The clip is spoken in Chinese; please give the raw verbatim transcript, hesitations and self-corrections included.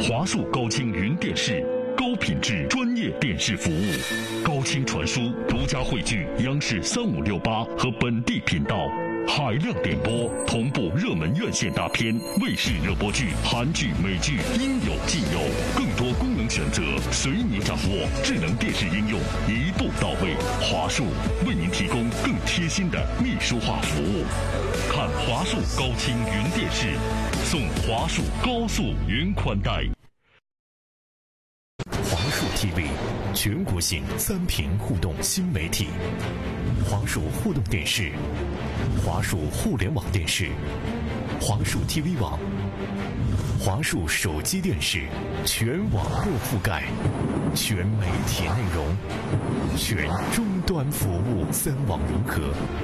华数高清云电视，高品质专业电视服务。高清传输独家汇聚央视三五六八和本地频道，海量点播，同步热门院线大片、卫视热播剧、韩剧、美剧，应有尽有。更多功能选择随你掌握，智能电视应用一步到位。华数为您提供更贴心的秘书化服务。看华数高清云电视，送华数高速云宽带。 华数 T V 全国性三屏互动新媒体，华数互动电视、华数互联网电视、华数 T V 网、华数手机电视，全网络覆盖，全媒体内容，全终端服务，三网融合，